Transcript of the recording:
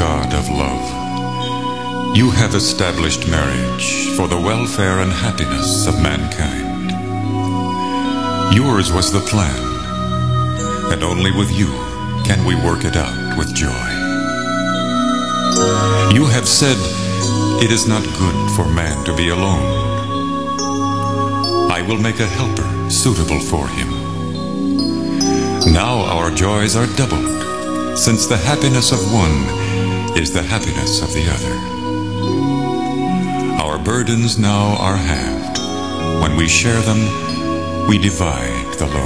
God of love, you have established marriage for the welfare and happiness of mankind. Yours was the plan, and only with you can we work it out with joy. You have said, it is not good for man to be alone. I will make a helper suitable for him. Now our joys are doubled, since the happiness of one is the happiness of the other. Our burdens now are halved. When we share them, we divide the load.